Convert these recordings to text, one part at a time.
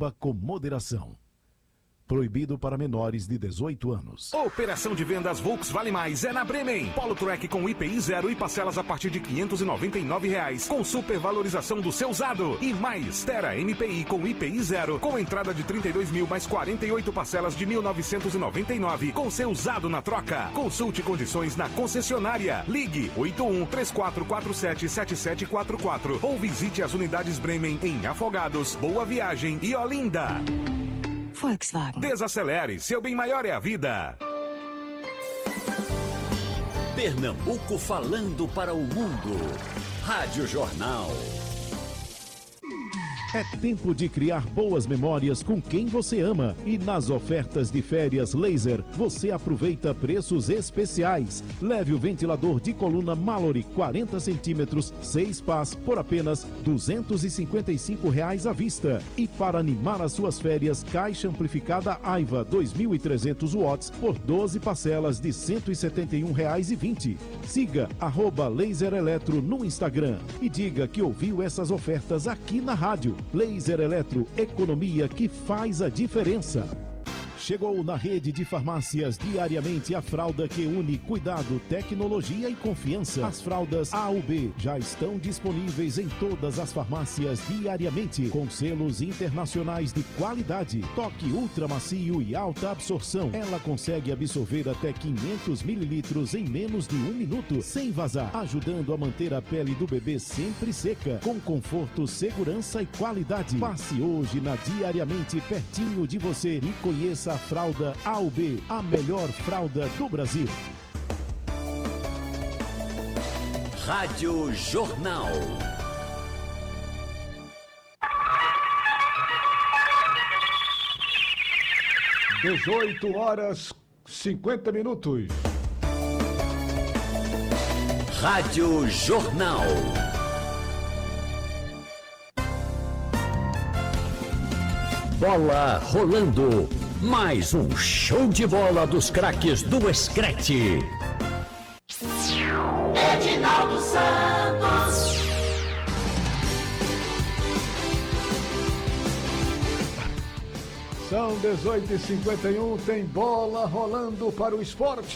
Beba com moderação. Proibido para menores de 18 anos. Operação de vendas Volks Vale Mais é na Bremen. Polo Track com IPI 0 e parcelas a partir de R$ 599, com supervalorização do seu usado. E mais, Tera MPI com IPI 0, com entrada de 32 mil mais 48 parcelas de 1.999, com seu usado na troca. Consulte condições na concessionária. Ligue 81-3447-7744 ou visite as unidades Bremen em Afogados, Boa Viagem e Olinda. Volkswagen. Desacelere, seu bem maior é a vida. Pernambuco falando para o mundo. Rádio Jornal. É tempo de criar boas memórias com quem você ama. E nas ofertas de férias Laser, você aproveita preços especiais. Leve o ventilador de coluna Mallory 40 centímetros, 6 pás, por apenas R$ 255 à vista. E para animar as suas férias, caixa amplificada Aiva 2.300 watts por 12 parcelas de R$ 171,20. Siga @LaserEletro no Instagram e diga que ouviu essas ofertas aqui na rádio. Laser Eletro, economia que faz a diferença. Chegou na rede de farmácias diariamente a fralda que une cuidado, tecnologia e confiança. As fraldas A ou B já estão disponíveis em todas as farmácias diariamente, com selos internacionais de qualidade. Toque ultra macio e alta absorção. Ela consegue absorver até 500 mililitros em menos de 1 minuto, sem vazar, ajudando a manter a pele do bebê sempre seca, com conforto, segurança e qualidade. Passe hoje na Diariamente pertinho de você e conheça a fralda A ou B, a melhor fralda do Brasil. Rádio Jornal. Dezoito horas 50 minutos. Rádio Jornal. Bola rolando. Mais um show de bola dos craques do Escrete. Edinaldo Santos. São 18h51, tem bola rolando para o esporte.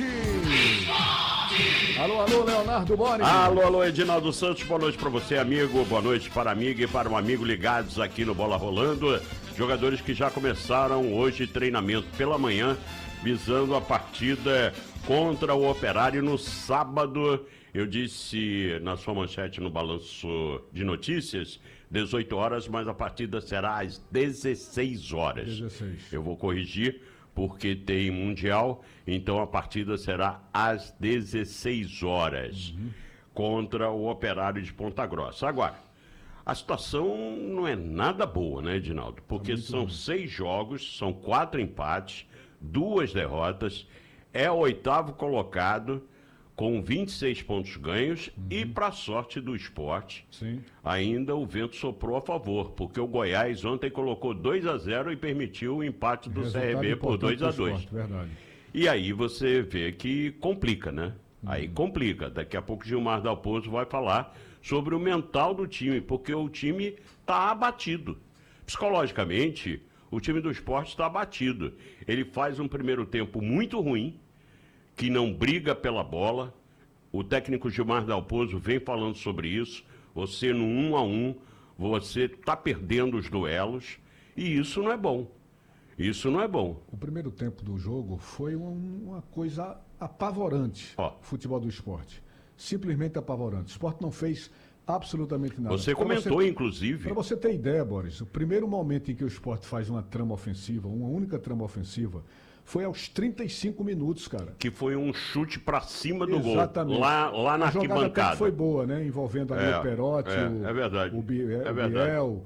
Alô, alô, Leonardo Boris. Alô, Edinaldo Santos, boa noite para você, amigo, boa noite para a amiga e para um amigo ligados aqui no Bola Rolando. Jogadores que já começaram hoje treinamento pela manhã, visando a partida contra o Operário no sábado. Eu disse na sua manchete no balanço de notícias, 18 horas, mas a partida será às 16 horas. 16. Eu vou corrigir, porque tem Mundial, então a partida será às 16 horas, contra o Operário de Ponta Grossa. Agora, a situação não é nada boa, né, Edinaldo? Porque são 6 jogos, são 4 empates, 2 derrotas, é o 8º colocado, com 26 pontos ganhos, e para sorte do esporte, sim, ainda o vento soprou a favor, porque o Goiás ontem colocou 2-0 e permitiu o empate do CRB por 2-2. Verdade. E aí você vê que complica, né? Aí complica. Daqui a pouco Gilmar Dalpozo vai falar sobre o mental do time, porque o time está abatido. Psicologicamente, o time do esporte está abatido. Ele faz um primeiro tempo muito ruim, que não briga pela bola. O técnico Gilmar Dalpozo vem falando sobre isso. Você no 1-1, você está perdendo os duelos, e isso não é bom. Isso não é bom. O primeiro tempo do jogo foi uma coisa apavorante, o futebol do esporte. Simplesmente apavorante. O esporte não fez absolutamente nada. Você comentou, inclusive. Para você ter ideia, Boris, o primeiro momento em que o esporte faz uma trama ofensiva, uma única trama ofensiva, foi aos 35 minutos, cara. Que foi um chute para cima do Exatamente. gol, lá na arquibancada. A jogada até que foi boa, né? Envolvendo ali o Perotti, o Biel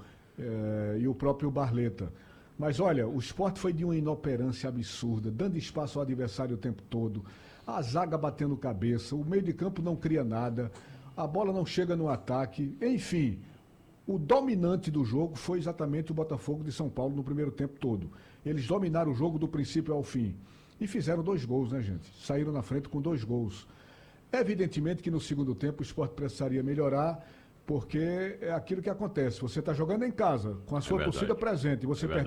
e o próprio Barleta. Mas olha, o esporte foi de uma inoperância absurda, dando espaço ao adversário o tempo todo, a zaga batendo cabeça, o meio de campo não cria nada, a bola não chega no ataque, enfim. O dominante do jogo foi exatamente o Botafogo de São Paulo no primeiro tempo todo. Eles dominaram o jogo do princípio ao fim. E fizeram 2 gols, né, gente? Saíram na frente com 2 gols. Evidentemente que no segundo tempo o esporte precisaria melhorar, porque é aquilo que acontece. Você está jogando em casa, com a sua torcida presente, e você perde